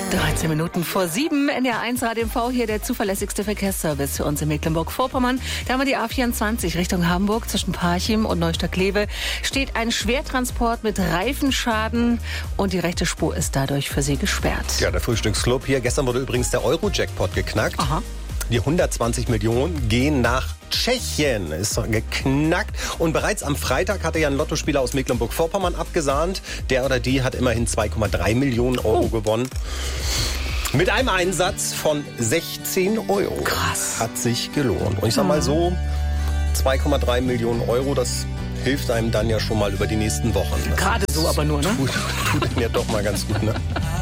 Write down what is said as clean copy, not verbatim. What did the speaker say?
13 Minuten vor 7, NDR1 Radio MV, hier der zuverlässigste Verkehrsservice für uns in Mecklenburg-Vorpommern. Da haben wir die A24 Richtung Hamburg zwischen Parchim und Neustadt-Kleve. Steht ein Schwertransport mit Reifenschaden und die rechte Spur ist dadurch für Sie gesperrt. Ja, der Frühstücksclub hier. Gestern wurde übrigens der Euro-Jackpot geknackt. Aha. Die 120 Millionen gehen nach Tschechien. Ist geknackt. Und bereits am Freitag hatte ja ein Lottospieler aus Mecklenburg-Vorpommern abgesahnt. Der oder die hat immerhin 2,3 Millionen Euro gewonnen. Mit einem Einsatz von 16 Euro. Krass. Hat sich gelohnt. Und ich sag mal so, 2,3 Millionen Euro, das hilft einem dann ja schon mal über die nächsten Wochen. Gerade so aber nur, ne? Tut mir doch mal ganz gut, ne?